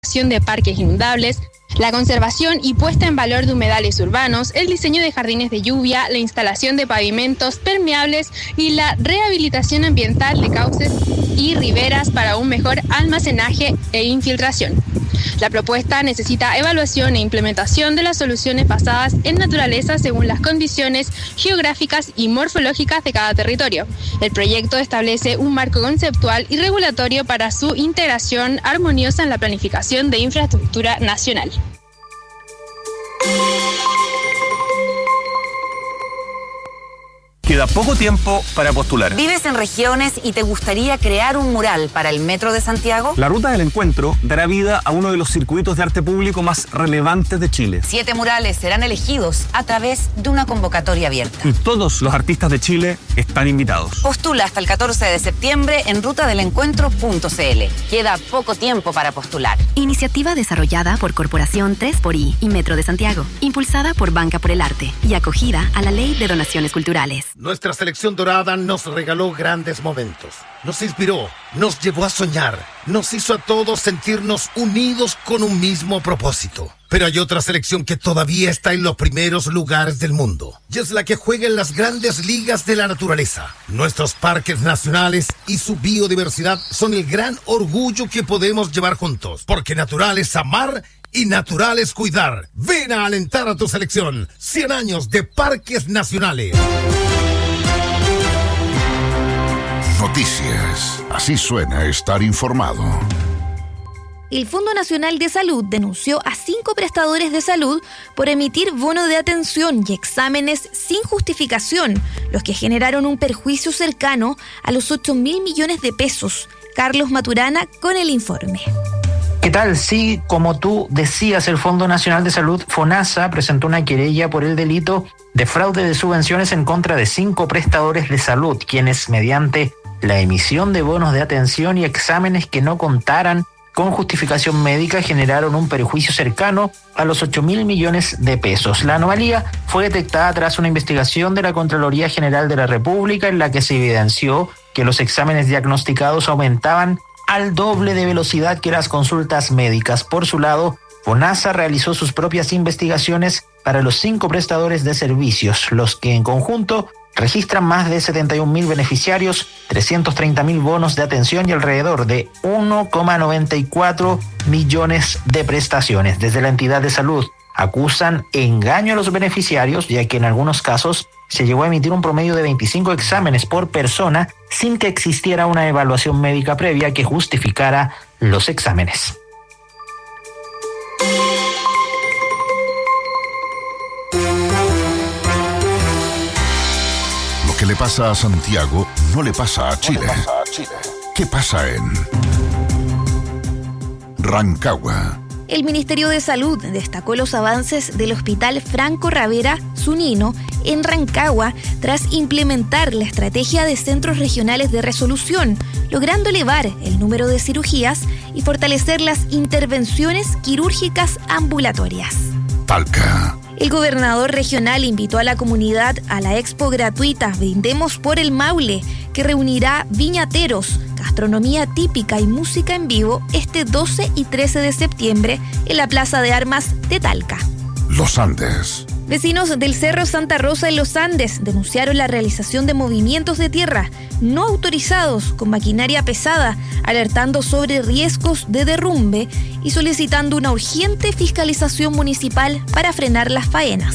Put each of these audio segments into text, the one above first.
de parques inundables, la conservación y puesta en valor de humedales urbanos, el diseño de jardines de lluvia, la instalación de pavimentos permeables y la rehabilitación ambiental de cauces y riberas para un mejor almacenaje e infiltración. La propuesta necesita evaluación e implementación de las soluciones basadas en naturaleza según las condiciones geográficas y morfológicas de cada territorio. El proyecto establece un marco conceptual y regulatorio para su integración armoniosa en la planificación de infraestructura nacional. Queda poco tiempo para postular. ¿Vives en regiones y te gustaría crear un mural para el Metro de Santiago? La Ruta del Encuentro dará vida a uno de los circuitos de arte público más relevantes de Chile. 7 murales serán elegidos a través de una convocatoria abierta. Y todos los artistas de Chile están invitados. Postula hasta el 14 de septiembre en rutadelencuentro.cl. Queda poco tiempo para postular. Iniciativa desarrollada por Corporación 3xI y Metro de Santiago. Impulsada por Banca por el Arte y acogida a la Ley de Donaciones Culturales. Nuestra selección dorada nos regaló grandes momentos. Nos inspiró, nos llevó a soñar, nos hizo a todos sentirnos unidos con un mismo propósito. Pero hay otra selección que todavía está en los primeros lugares del mundo. Y es la que juega en las grandes ligas de la naturaleza. Nuestros parques nacionales y su biodiversidad son el gran orgullo que podemos llevar juntos. Porque natural es amar y natural es cuidar. Ven a alentar a tu selección. 100 años de parques nacionales. Noticias. Así suena estar informado. El Fondo Nacional de Salud denunció a 5 prestadores de salud por emitir bonos de atención y exámenes sin justificación, los que generaron un perjuicio cercano a los 8.000 millones de pesos. Carlos Maturana con el informe. ¿Qué tal? Sí, como tú decías, el Fondo Nacional de Salud, FONASA, presentó una querella por el delito de fraude de subvenciones en contra de 5 prestadores de salud, quienes mediante la emisión de bonos de atención y exámenes que no contaran con justificación médica generaron un perjuicio cercano a los 8.000 millones de pesos. La anomalía fue detectada tras una investigación de la Contraloría General de la República en la que se evidenció que los exámenes diagnosticados aumentaban al doble de velocidad que las consultas médicas. Por su lado, FONASA realizó sus propias investigaciones para los 5 prestadores de servicios, los que en conjunto registran más de 71.000 beneficiarios, 330.000 bonos de atención y alrededor de 1,94 millones de prestaciones. Desde la entidad de salud acusan engaño a los beneficiarios, ya que en algunos casos se llegó a emitir un promedio de 25 exámenes por persona sin que existiera una evaluación médica previa que justificara los exámenes. Lo que le pasa a Santiago no le pasa a Chile. ¿Qué pasa en Rancagua? El Ministerio de Salud destacó los avances del Hospital Franco Ravera Zunino en Rancagua tras implementar la estrategia de centros regionales de resolución, logrando elevar el número de cirugías y fortalecer las intervenciones quirúrgicas ambulatorias. Talca. El gobernador regional invitó a la comunidad a la expo gratuita Brindemos por el Maule, que reunirá viñateros, gastronomía típica y música en vivo este 12 y 13 de septiembre en la Plaza de Armas de Talca. Los Andes. Vecinos del Cerro Santa Rosa en Los Andes denunciaron la realización de movimientos de tierra no autorizados con maquinaria pesada, alertando sobre riesgos de derrumbe y solicitando una urgente fiscalización municipal para frenar las faenas.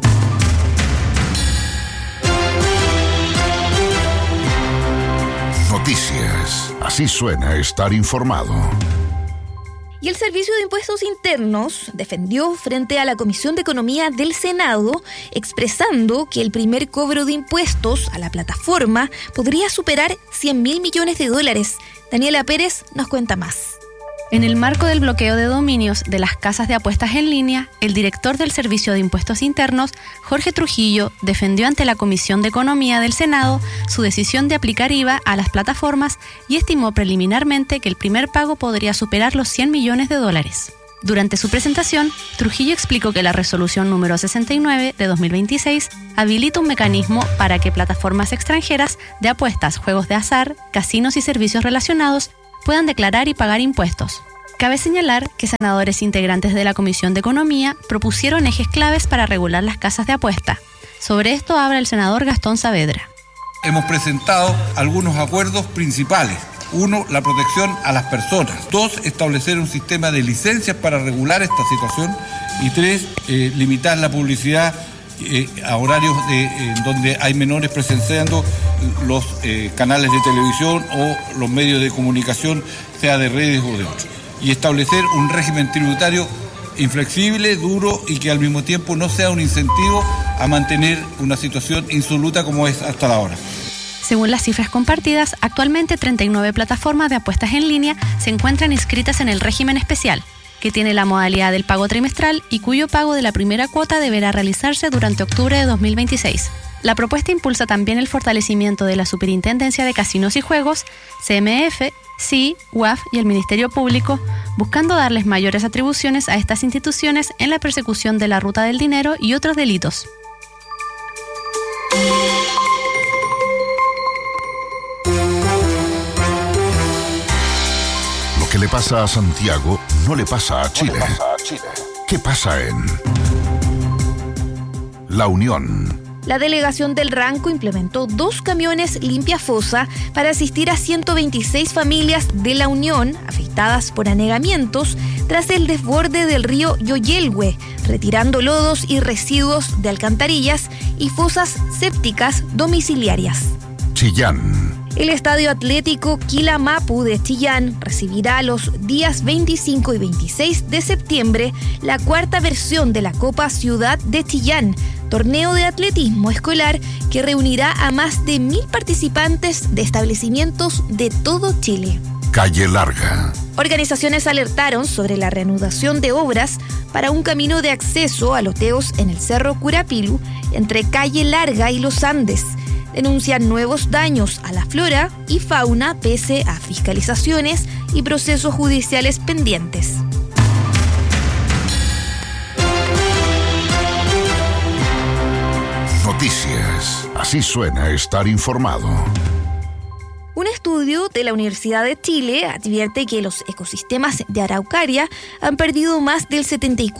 Noticias. Así suena estar informado. Y el Servicio de Impuestos Internos defendió frente a la Comisión de Economía del Senado, expresando que el primer cobro de impuestos a la plataforma podría superar 100.000 millones de dólares. Daniela Pérez nos cuenta más. En el marco del bloqueo de dominios de las casas de apuestas en línea, el director del Servicio de Impuestos Internos, Jorge Trujillo, defendió ante la Comisión de Economía del Senado su decisión de aplicar IVA a las plataformas y estimó preliminarmente que el primer pago podría superar los 100 millones de dólares. Durante su presentación, Trujillo explicó que la resolución número 69 de 2026 habilita un mecanismo para que plataformas extranjeras de apuestas, juegos de azar, casinos y servicios relacionados puedan declarar y pagar impuestos. Cabe señalar que senadores integrantes de la Comisión de Economía propusieron ejes claves para regular las casas de apuesta. Sobre esto habla el senador Gastón Saavedra. Hemos presentado algunos acuerdos principales. 1, la protección a las personas. 2, establecer un sistema de licencias para regular esta situación. Y 3, limitar la publicidad a horarios donde hay menores presenciando los canales de televisión o los medios de comunicación, sea de redes o de otros. Y establecer un régimen tributario inflexible, duro y que al mismo tiempo no sea un incentivo a mantener una situación insoluta como es hasta ahora. Según las cifras compartidas, actualmente 39 plataformas de apuestas en línea se encuentran inscritas en el régimen especial, que tiene la modalidad del pago trimestral y cuyo pago de la primera cuota deberá realizarse durante octubre de 2026. La propuesta impulsa también el fortalecimiento de la Superintendencia de Casinos y Juegos, CMF, SI, UAF y el Ministerio Público, buscando darles mayores atribuciones a estas instituciones en la persecución de la ruta del dinero y otros delitos. Lo que le pasa a Santiago no le pasa a Chile. ¿Qué pasa en La Unión? La delegación del Ranco implementó 2 camiones limpia fosa para asistir a 126 familias de La Unión afectadas por anegamientos tras el desborde del río Yoyelhue, retirando lodos y residuos de alcantarillas y fosas sépticas domiciliarias. Chillán. El Estadio Atlético Quilamapu de Chillán recibirá los días 25 y 26 de septiembre la 4ª versión de la Copa Ciudad de Chillán, torneo de atletismo escolar que reunirá a más de 1.000 participantes de establecimientos de todo Chile. Calle Larga. Organizaciones alertaron sobre la reanudación de obras para un camino de acceso a loteos en el Cerro Curapilu entre Calle Larga y Los Andes. Denuncian nuevos daños a la flora y fauna pese a fiscalizaciones y procesos judiciales pendientes. Noticias. Así suena estar informado. Un estudio de la Universidad de Chile advierte que los ecosistemas de Araucaria han perdido más del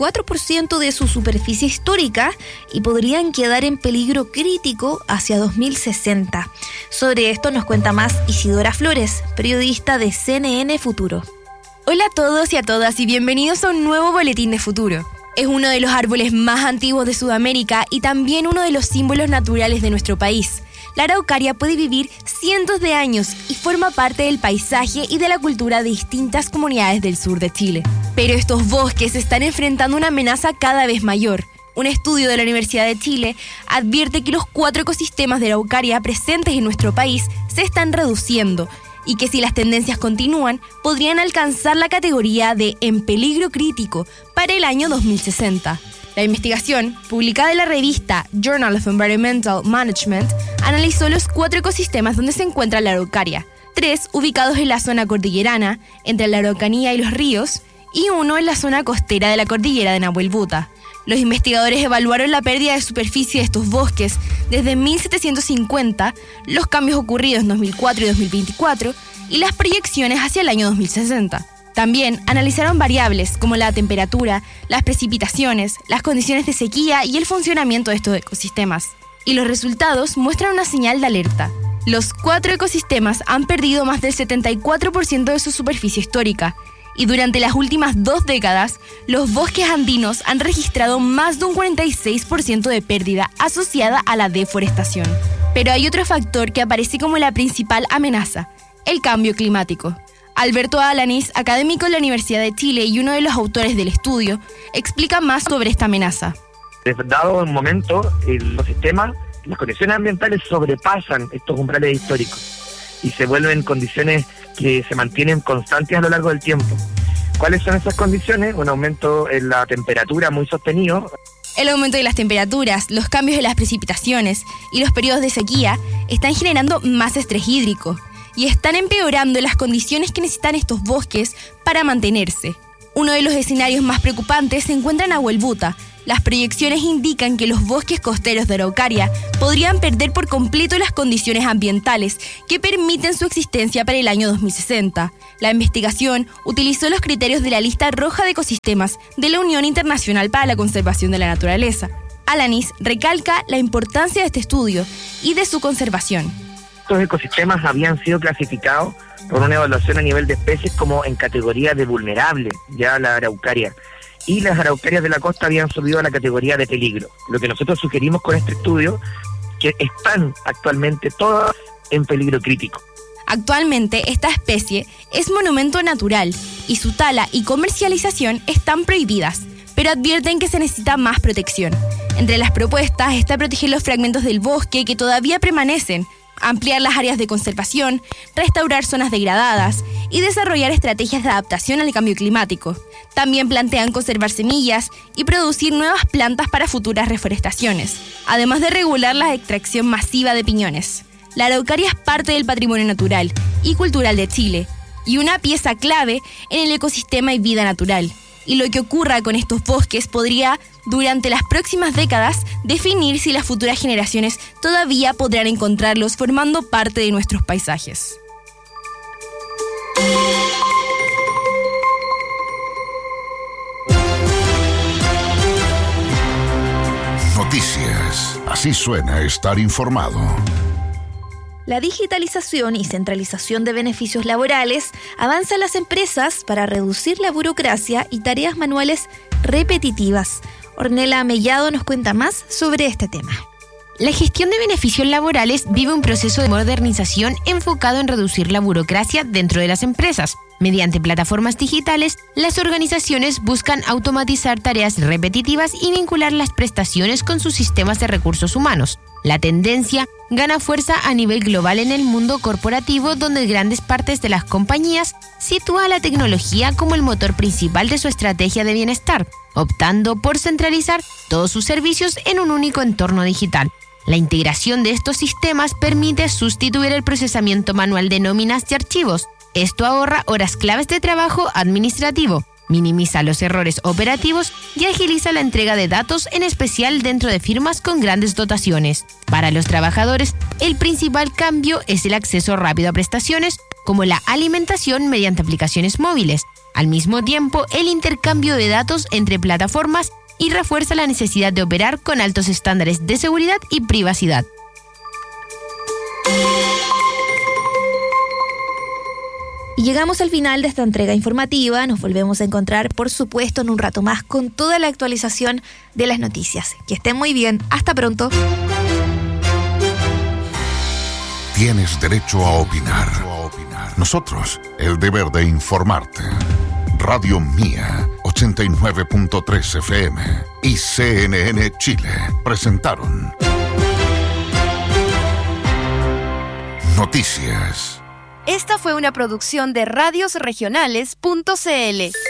74% de su superficie histórica y podrían quedar en peligro crítico hacia 2060. Sobre esto nos cuenta más Isidora Flores, periodista de CNN Futuro. Hola a todos y a todas y bienvenidos a un nuevo boletín de Futuro. Es uno de los árboles más antiguos de Sudamérica y también uno de los símbolos naturales de nuestro país. La araucaria puede vivir cientos de años y forma parte del paisaje y de la cultura de distintas comunidades del sur de Chile. Pero estos bosques están enfrentando una amenaza cada vez mayor. Un estudio de la Universidad de Chile advierte que los 4 ecosistemas de araucaria presentes en nuestro país se están reduciendo y que si las tendencias continúan, podrían alcanzar la categoría de en peligro crítico para el año 2060. La investigación, publicada en la revista Journal of Environmental Management, analizó los 4 ecosistemas donde se encuentra la araucaria, 3 ubicados en la zona cordillerana, entre la Araucanía y los ríos, y 1 en la zona costera de la cordillera de Nahuelbuta. Los investigadores evaluaron la pérdida de superficie de estos bosques desde 1750, los cambios ocurridos en 2004 y 2024, y las proyecciones hacia el año 2060. También analizaron variables como la temperatura, las precipitaciones, las condiciones de sequía y el funcionamiento de estos ecosistemas. Y los resultados muestran una señal de alerta. Los 4 ecosistemas han perdido más del 74% de su superficie histórica. Y durante las últimas 2 décadas, los bosques andinos han registrado más de un 46% de pérdida asociada a la deforestación. Pero hay otro factor que aparece como la principal amenaza: el cambio climático. Alberto Alanis, académico en la Universidad de Chile y uno de los autores del estudio, explica más sobre esta amenaza. Dado un momento, el ecosistema, las condiciones ambientales sobrepasan estos umbrales históricos y se vuelven condiciones que se mantienen constantes a lo largo del tiempo. ¿Cuáles son esas condiciones? Un aumento en la temperatura muy sostenido. El aumento de las temperaturas, los cambios de las precipitaciones y los periodos de sequía están generando más estrés hídrico y están empeorando las condiciones que necesitan estos bosques para mantenerse. Uno de los escenarios más preocupantes se encuentra en Nahuelbuta, Las proyecciones indican que los bosques costeros de Araucaria podrían perder por completo las condiciones ambientales que permiten su existencia para el año 2060. La investigación utilizó los criterios de la lista roja de ecosistemas de la Unión Internacional para la Conservación de la Naturaleza. Alanis recalca la importancia de este estudio y de su conservación. Estos ecosistemas habían sido clasificados por una evaluación a nivel de especies como en categoría de vulnerable, ya la araucaria. Y las araucarias de la costa habían subido a la categoría de peligro. Lo que nosotros sugerimos con este estudio, que están actualmente todas en peligro crítico. Actualmente esta especie es monumento natural y su tala y comercialización están prohibidas, pero advierten que se necesita más protección. Entre las propuestas está proteger los fragmentos del bosque que todavía permanecen, ampliar las áreas de conservación, restaurar zonas degradadas y desarrollar estrategias de adaptación al cambio climático. También plantean conservar semillas y producir nuevas plantas para futuras reforestaciones, además de regular la extracción masiva de piñones. La araucaria es parte del patrimonio natural y cultural de Chile y una pieza clave en el ecosistema y vida natural. Y lo que ocurra con estos bosques podría, durante las próximas décadas, definir si las futuras generaciones todavía podrán encontrarlos formando parte de nuestros paisajes. Noticias. Así suena estar informado. La digitalización y centralización de beneficios laborales avanza en las empresas para reducir la burocracia y tareas manuales repetitivas. Ornella Mellado nos cuenta más sobre este tema. La gestión de beneficios laborales vive un proceso de modernización enfocado en reducir la burocracia dentro de las empresas. Mediante plataformas digitales, las organizaciones buscan automatizar tareas repetitivas y vincular las prestaciones con sus sistemas de recursos humanos. La tendencia gana fuerza a nivel global en el mundo corporativo, donde grandes partes de las compañías sitúan la tecnología como el motor principal de su estrategia de bienestar, optando por centralizar todos sus servicios en un único entorno digital. La integración de estos sistemas permite sustituir el procesamiento manual de nóminas y archivos. Esto ahorra horas claves de trabajo administrativo, minimiza los errores operativos y agiliza la entrega de datos, en especial dentro de firmas con grandes dotaciones. Para los trabajadores, el principal cambio es el acceso rápido a prestaciones, como la alimentación mediante aplicaciones móviles. Al mismo tiempo, el intercambio de datos entre plataformas y refuerza la necesidad de operar con altos estándares de seguridad y privacidad. Y llegamos al final de esta entrega informativa. Nos volvemos a encontrar, por supuesto, en un rato más con toda la actualización de las noticias. Que estén muy bien. Hasta pronto. Tienes derecho a opinar. Nosotros, el deber de informarte. Radio Mía, 89.3 FM y CNN Chile presentaron Noticias. Esta fue una producción de radiosregionales.cl.